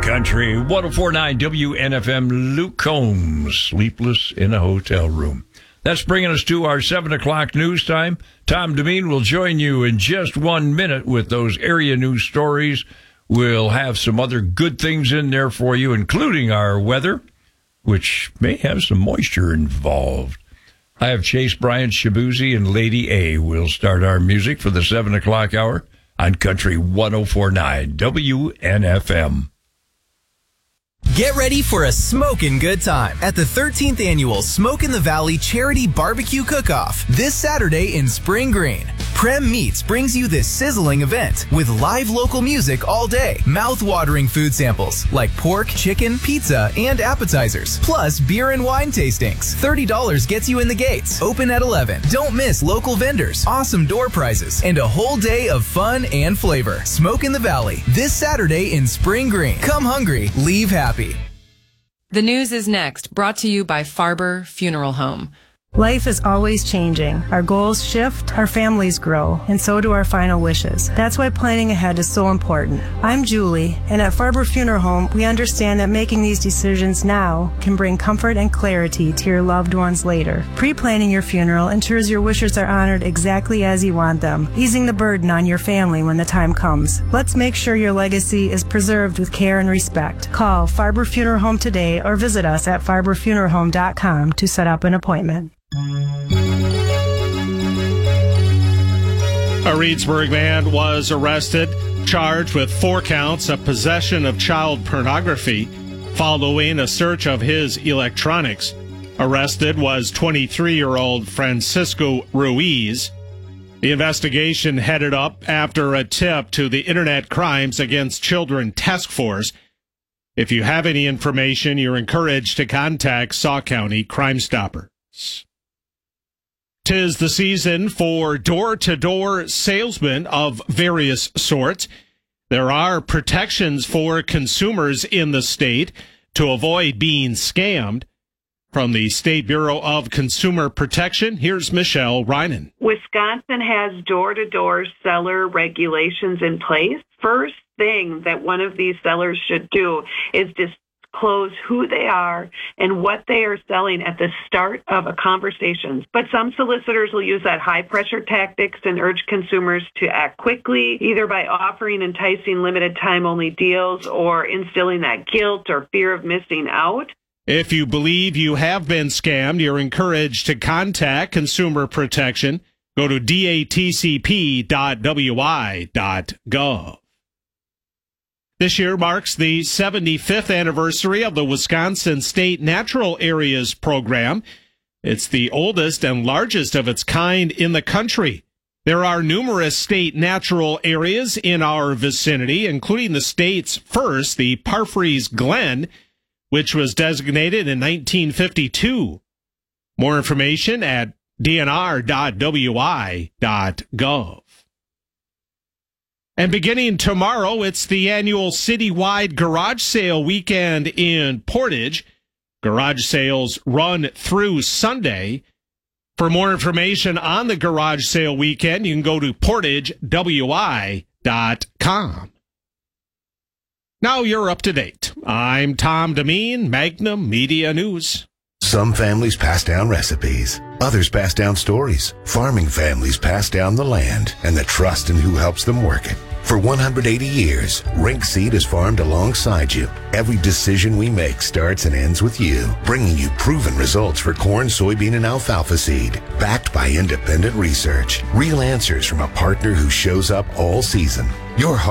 Country 104.9 WNFM. Luke Combs, sleepless in a hotel room. That's bringing us to our 7 o'clock news time. Tom Demeen will join you in just 1 minute with those area news stories. We'll have some other good things in there for you, including our weather, which may have some moisture involved. I have Chase Bryant, Shabuzi, and Lady A will start our music for the 7 o'clock hour on Country 104.9 WNFM. Get ready for a smoking good time at the 13th annual Smoke in the Valley Charity Barbecue Cook-Off this Saturday in Spring Green. Prem Meats brings you this sizzling event with live local music all day, mouth-watering food samples like pork, chicken, pizza, and appetizers, plus beer and wine tastings. $30 gets you in the gates. Open at 11. Don't miss local vendors, awesome door prizes, and a whole day of fun and flavor. Smoke in the Valley this Saturday in Spring Green. Come hungry, leave happy. The news is next, brought to you by Farber Funeral Home. Life is always changing. Our goals shift, our families grow, and so do our final wishes. That's why planning ahead is so important. I'm Julie, and at Farber Funeral Home, we understand that making these decisions now can bring comfort and clarity to your loved ones later. Pre-planning your funeral ensures your wishes are honored exactly as you want them, easing the burden on your family when the time comes. Let's make sure your legacy is preserved with care and respect. Call Farber Funeral Home today or visit us at farberfuneralhome.com to set up an appointment. A Reedsburg man was arrested, charged with 4 counts of possession of child pornography following a search of his electronics. Arrested was 23-year-old Francisco Ruiz. The investigation headed up after a tip to the Internet Crimes Against Children Task Force. If you have any information, you're encouraged to contact Sauk County Crime Stoppers. 'Tis the season for door-to-door salesmen of various sorts. There are protections for consumers in the state to avoid being scammed. From the State Bureau of Consumer Protection, here's Michelle Reinen. Wisconsin has door-to-door seller regulations in place. First thing that one of these sellers should do is disclose who they are and what they are selling at the start of a conversation. But some solicitors will use that high-pressure tactics and urge consumers to act quickly, either by offering enticing limited-time-only deals or instilling that guilt or fear of missing out. If you believe you have been scammed, you're encouraged to contact Consumer Protection. Go to datcp.wi.gov. This year marks the 75th anniversary of the Wisconsin State Natural Areas Program. It's the oldest and largest of its kind in the country. There are numerous state natural areas in our vicinity, including the state's first, the Parfrey's Glen, which was designated in 1952. More information at dnr.wi.gov. And beginning tomorrow, it's the annual citywide garage sale weekend in Portage. Garage sales run through Sunday. For more information on the garage sale weekend, you can go to portagewi.com. Now you're up to date. I'm Tom Demeen, Magnum Media News. Some families pass down recipes. Others pass down stories. Farming families pass down the land and the trust in who helps them work it. For 180 years, Rink Seed has farmed alongside you. Every decision we make starts and ends with you, bringing you proven results for corn, soybean, and alfalfa seed. Backed by independent research. Real answers from a partner who shows up all season. Your